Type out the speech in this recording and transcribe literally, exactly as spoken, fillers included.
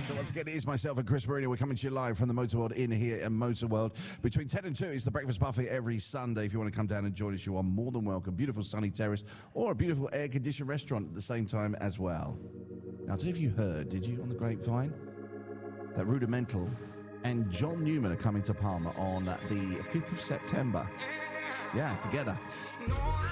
So once again, it is myself and Chris Marino. We're coming to you live from the Motor World in here in Motor World. Between ten and two is the Breakfast Buffet every Sunday. If you want to come down and join us, you are more than welcome. Beautiful sunny terrace or a beautiful air-conditioned restaurant at the same time as well. Now, I don't know if you heard, did you, on the grapevine, that Rudimental and John Newman are coming to Palma on the fifth of September. Yeah, together.